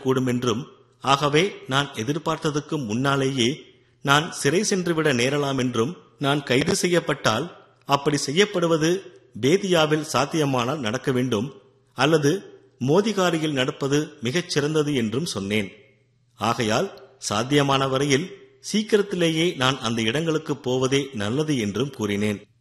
நேரிடக்கூடும் என்றும், ஆகவே நான் எதிர்பார்த்ததுக்கு முன்னாலேயே நான் சிறை சென்றுவிட நேரலாம் என்றும், நான் கைது செய்யப்பட்டால் அப்படி செய்யப்படுவது பேதியாவில் சாத்தியமானால் நடக்க வேண்டும், அல்லது மோதிகாரியில் நடப்பது மிகச் சிறந்தது என்றும் சொன்னேன். ஆகையால் சாத்தியமான வரையில் சீக்கிரத்திலேயே நான் அந்த இடங்களுக்கு போவதே நல்லது என்றும் கூறினேன்.